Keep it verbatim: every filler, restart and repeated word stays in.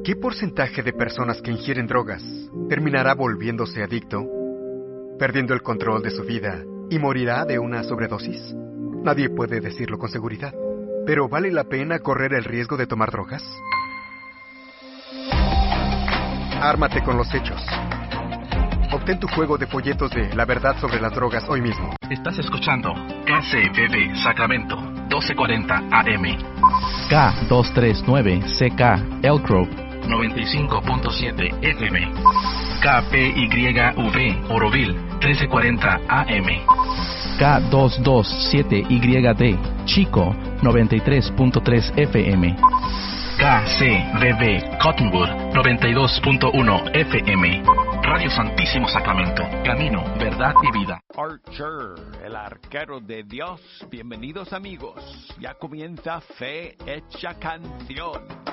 ¿Qué porcentaje de personas que ingieren drogas terminará volviéndose adicto, perdiendo el control de su vida y morirá de una sobredosis? Nadie puede decirlo con seguridad. ¿Pero vale la pena correr el riesgo de tomar drogas? Ármate con los hechos. Obtén tu juego de folletos de La Verdad sobre las Drogas hoy mismo. Estás escuchando K C B B Sacramento, doce cuarenta A M. K doscientos treinta y nueve C K Elk Grove, noventa y cinco punto siete F M. K P Y V Oroville, trece cuarenta A M. K doscientos veintisiete Y D Chico, noventa y tres punto tres F M. K C B B Cottonwood, noventa y dos punto uno F M. Radio Santísimo Sacramento, camino, verdad y vida. Archer, el arquero de Dios. Bienvenidos amigos. Ya comienza Fe Hecha Canción.